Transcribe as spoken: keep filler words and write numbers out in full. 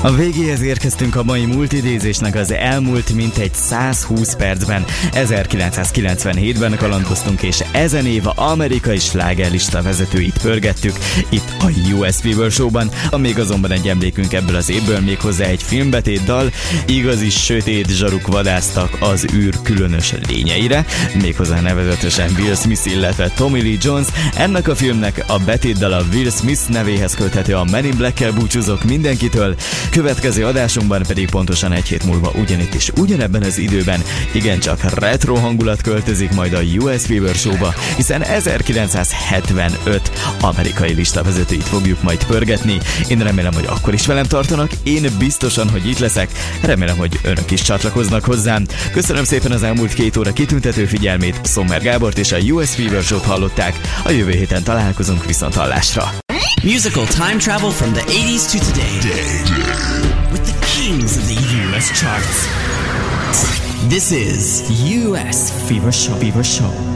A végéhez érkeztünk a mai multidézésnek. Az elmúlt mintegy százhúsz percben ezerkilencszázkilencvenhétben kalandoztunk, és ezen év amerikai slágerlista vezetőit pörgettük itt a U S Fever Show-ban. Még azonban egy emlékünk ebből az évből, méghozzá egy filmbetét dal. Igazi sötét zsaruk vadásztak az űr különös lényeire, méghozzá nevezetesen Will Smith, illetve Tommy Lee Jones. Ennek a filmnek a betétdala Will Smith nevéhez köthető. A Men in Black-kel búcsúzok mindenkitől. Következő adásunkban pedig pontosan egy hét múlva ugyanitt és ugyanebben az időben igencsak retro hangulat költözik majd a U S Fever Show-ba, hiszen ezerkilencszázhetvenöt amerikai listavezetőit fogjuk majd pörgetni. Én remélem, hogy akkor is velem tartanak, én biztosan, hogy itt leszek, remélem, hogy önök is csatlakoznak hozzám. Köszönöm szépen az elmúlt két óra kitüntető figyelmét, Sommer Gábort és a U S Fever Show-t hallották. A jövő héten találkozunk, viszont hallásra. Musical time travel from the eighties to today. With the kings of the U S charts. This is U S Fever Show. Fever Show.